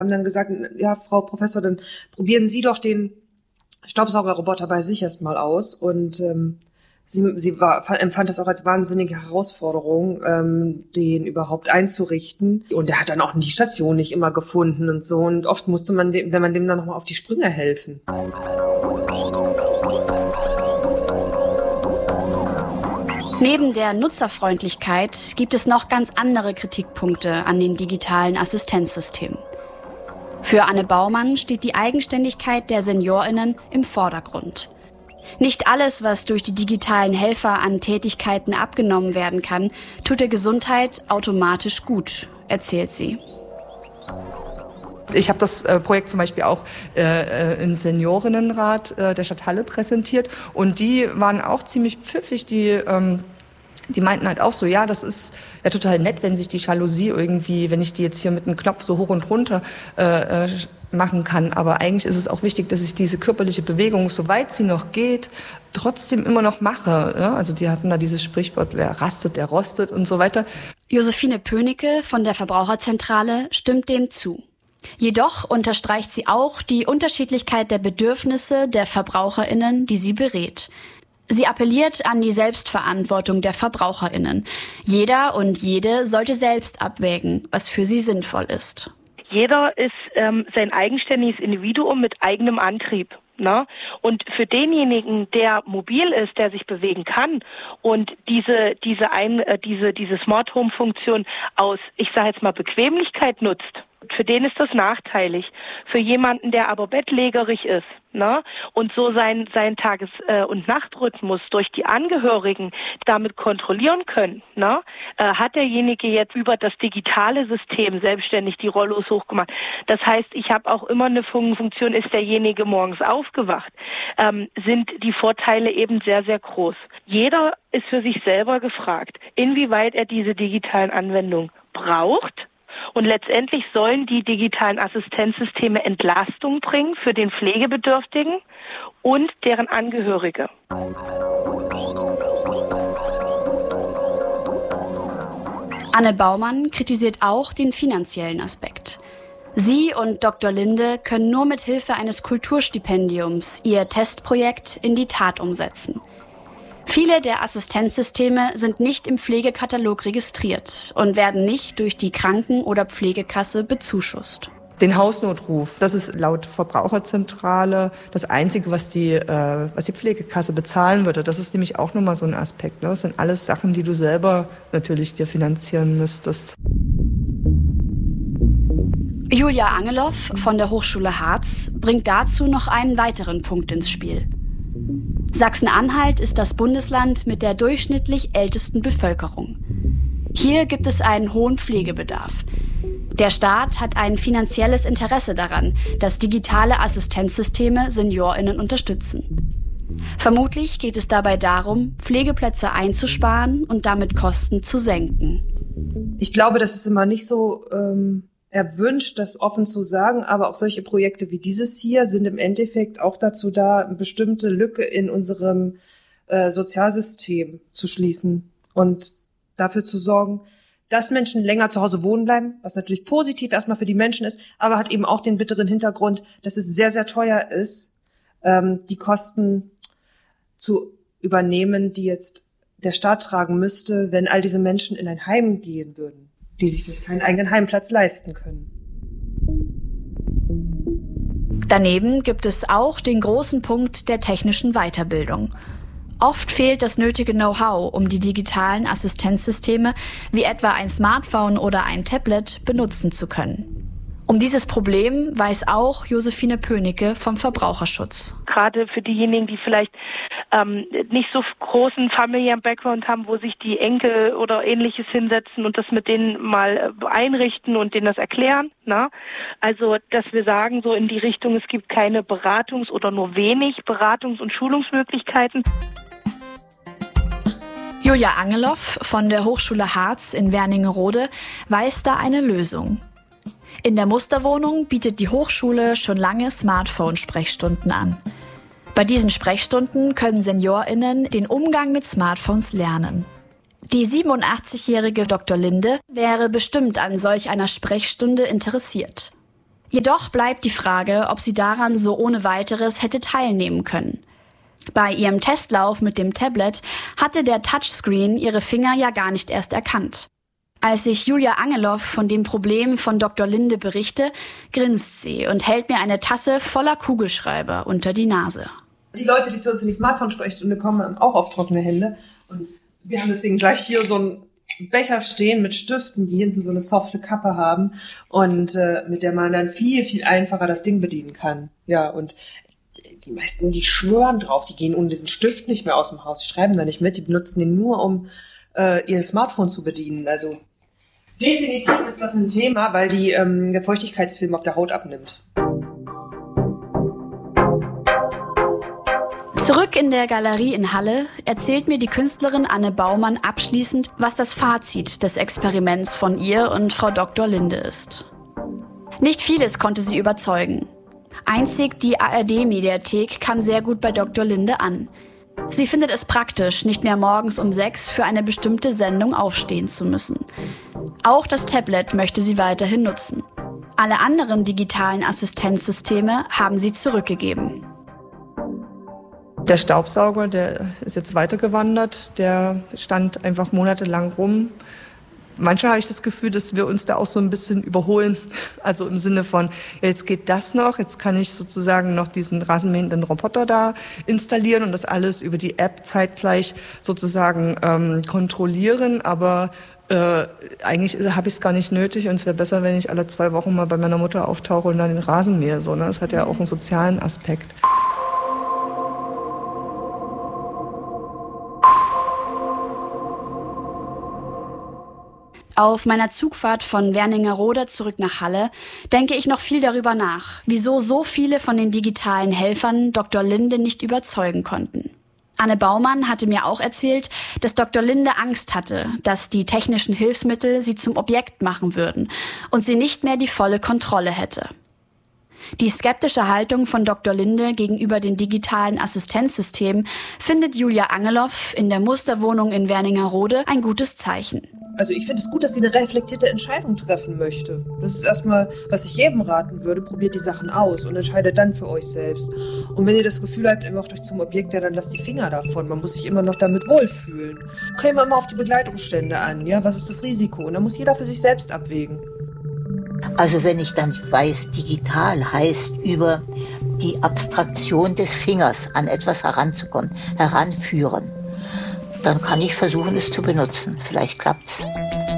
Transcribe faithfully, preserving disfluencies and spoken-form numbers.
Haben dann gesagt, ja, Frau Professor, dann probieren Sie doch den Staubsaugerroboter bei sich erstmal aus. Und ähm, sie, sie war, empfand das auch als wahnsinnige Herausforderung, ähm, den überhaupt einzurichten. Und er hat dann auch die Station nicht immer gefunden und so. Und oft musste man dem, wenn man dem dann nochmal auf die Sprünge helfen. Neben der Nutzerfreundlichkeit gibt es noch ganz andere Kritikpunkte an den digitalen Assistenzsystemen. Für Anne Baumann steht die Eigenständigkeit der SeniorInnen im Vordergrund. Nicht alles, was durch die digitalen Helfer an Tätigkeiten abgenommen werden kann, tut der Gesundheit automatisch gut, erzählt sie. Ich habe das äh, Projekt zum Beispiel auch äh, im Seniorinnenrat äh, der Stadt Halle präsentiert und die waren auch ziemlich pfiffig, die ähm, die meinten halt auch so, ja, das ist ja total nett, wenn sich die Jalousie irgendwie, wenn ich die jetzt hier mit einem Knopf so hoch und runter äh, machen kann, aber eigentlich ist es auch wichtig, dass ich diese körperliche Bewegung, soweit sie noch geht, trotzdem immer noch mache. Ja? Also die hatten da dieses Sprichwort, wer rastet, der rostet und so weiter. Josephine Pönecke von der Verbraucherzentrale stimmt dem zu. Jedoch unterstreicht sie auch die Unterschiedlichkeit der Bedürfnisse der VerbraucherInnen, die sie berät. Sie appelliert an die Selbstverantwortung der VerbraucherInnen. Jeder und jede sollte selbst abwägen, was für sie sinnvoll ist. Jeder ist ähm, sein eigenständiges Individuum mit eigenem Antrieb. Ne? Und für denjenigen, der mobil ist, der sich bewegen kann und diese diese ein, äh, diese diese Smart Home Funktion aus, ich sage jetzt mal, Bequemlichkeit nutzt, für den ist das nachteilig. Für jemanden, der aber bettlägerig ist, ne, und so sein sein Tages- äh, und Nachtrhythmus durch die Angehörigen damit kontrollieren können, ne, äh, hat derjenige jetzt über das digitale System selbstständig die Rollos hochgemacht. Das heißt, ich habe auch immer eine Funktion, ist derjenige morgens aufgewacht, ähm, sind die Vorteile eben sehr, sehr groß. Jeder ist für sich selber gefragt, inwieweit er diese digitalen Anwendungen braucht. Und letztendlich sollen die digitalen Assistenzsysteme Entlastung bringen für den Pflegebedürftigen und deren Angehörige. Anne Baumann kritisiert auch den finanziellen Aspekt. Sie und Doktor Linde können nur mit Hilfe eines Kulturstipendiums ihr Testprojekt in die Tat umsetzen. Viele der Assistenzsysteme sind nicht im Pflegekatalog registriert und werden nicht durch die Kranken- oder Pflegekasse bezuschusst. Den Hausnotruf, das ist laut Verbraucherzentrale das Einzige, was die, äh, was die Pflegekasse bezahlen würde. Das ist nämlich auch nochmal so ein Aspekt. Ne? Das sind alles Sachen, die du selber natürlich dir finanzieren müsstest. Julia Angeloff von der Hochschule Harz bringt dazu noch einen weiteren Punkt ins Spiel. Sachsen-Anhalt ist das Bundesland mit der durchschnittlich ältesten Bevölkerung. Hier gibt es einen hohen Pflegebedarf. Der Staat hat ein finanzielles Interesse daran, dass digitale Assistenzsysteme SeniorInnen unterstützen. Vermutlich geht es dabei darum, Pflegeplätze einzusparen und damit Kosten zu senken. Ich glaube, das ist immer nicht so ähm, erwünscht, das offen zu sagen, aber auch solche Projekte wie dieses hier sind im Endeffekt auch dazu da, eine bestimmte Lücke in unserem äh, Sozialsystem zu schließen und dafür zu sorgen, dass Menschen länger zu Hause wohnen bleiben, was natürlich positiv erstmal für die Menschen ist, aber hat eben auch den bitteren Hintergrund, dass es sehr, sehr teuer ist, ähm, die Kosten zu übernehmen, die jetzt der Staat tragen müsste, wenn all diese Menschen in ein Heim gehen würden, die sich vielleicht keinen eigenen Heimplatz leisten können. Daneben gibt es auch den großen Punkt der technischen Weiterbildung. Oft fehlt das nötige Know-how, um die digitalen Assistenzsysteme wie etwa ein Smartphone oder ein Tablet benutzen zu können. Um dieses Problem weiß auch Josephine Pönecke vom Verbraucherschutz. Gerade für diejenigen, die vielleicht ähm, nicht so großen familiären Background haben, wo sich die Enkel oder Ähnliches hinsetzen und das mit denen mal einrichten und denen das erklären. Na? Also, dass wir sagen, so in die Richtung, es gibt keine Beratungs- oder nur wenig Beratungs- und Schulungsmöglichkeiten. Julia Angeloff von der Hochschule Harz in Wernigerode weiß da eine Lösung. In der Musterwohnung bietet die Hochschule schon lange Smartphone-Sprechstunden an. Bei diesen Sprechstunden können SeniorInnen den Umgang mit Smartphones lernen. Die siebenundachtzigjährige Doktor Linde wäre bestimmt an solch einer Sprechstunde interessiert. Jedoch bleibt die Frage, ob sie daran so ohne weiteres hätte teilnehmen können. Bei ihrem Testlauf mit dem Tablet hatte der Touchscreen ihre Finger ja gar nicht erst erkannt. Als ich Julia Angeloff von dem Problem von Doktor Linde berichte, grinst sie und hält mir eine Tasse voller Kugelschreiber unter die Nase. Die Leute, die zu uns in die Smartphone-Sprechstunde kommen, haben auch oft trockene Hände. Und wir haben deswegen gleich hier so einen Becher stehen mit Stiften, die hinten so eine softe Kappe haben und äh, mit der man dann viel, viel einfacher das Ding bedienen kann. Ja, und die meisten, die schwören drauf, die gehen ohne diesen Stift nicht mehr aus dem Haus, die schreiben da nicht mit, die benutzen den nur, um äh, ihr Smartphone zu bedienen. Also definitiv ist das ein Thema, weil die ähm, der Feuchtigkeitsfilm auf der Haut abnimmt. Zurück in der Galerie in Halle erzählt mir die Künstlerin Anne Baumann abschließend, was das Fazit des Experiments von ihr und Frau Doktor Linde ist. Nicht vieles konnte sie überzeugen. Einzig die A R D-Mediathek kam sehr gut bei Doktor Linde an. Sie findet es praktisch, nicht mehr morgens um sechs für eine bestimmte Sendung aufstehen zu müssen. Auch das Tablet möchte sie weiterhin nutzen. Alle anderen digitalen Assistenzsysteme haben sie zurückgegeben. Der Staubsauger, der ist jetzt weitergewandert, der stand einfach monatelang rum. Manchmal habe ich das Gefühl, dass wir uns da auch so ein bisschen überholen. Also im Sinne von, ja, jetzt geht das noch, jetzt kann ich sozusagen noch diesen rasenmähenden Roboter da installieren und das alles über die App zeitgleich sozusagen ähm, kontrollieren. Aber äh, eigentlich habe ich es gar nicht nötig und es wäre besser, wenn ich alle zwei Wochen mal bei meiner Mutter auftauche und dann den Rasen mähe. So, ne? Das hat ja auch einen sozialen Aspekt. Auf meiner Zugfahrt von Wernigerode zurück nach Halle denke ich noch viel darüber nach, wieso so viele von den digitalen Helfern Doktor Linde nicht überzeugen konnten. Anne Baumann hatte mir auch erzählt, dass Doktor Linde Angst hatte, dass die technischen Hilfsmittel sie zum Objekt machen würden und sie nicht mehr die volle Kontrolle hätte. Die skeptische Haltung von Doktor Linde gegenüber den digitalen Assistenzsystemen findet Julia Angeloff in der Musterwohnung in Wernigerode ein gutes Zeichen. Also ich finde es gut, dass sie eine reflektierte Entscheidung treffen möchte. Das ist erstmal, was ich jedem raten würde, probiert die Sachen aus und entscheidet dann für euch selbst. Und wenn ihr das Gefühl habt, ihr macht euch zum Objekt, ja, dann lasst die Finger davon. Man muss sich immer noch damit wohlfühlen. Käme immer auf die Begleitumstände an, ja, was ist das Risiko? Und dann muss jeder für sich selbst abwägen. Also wenn ich dann weiß, digital heißt über die Abstraktion des Fingers an etwas heranzukommen, heranführen, dann kann ich versuchen, es zu benutzen. Vielleicht klappt's.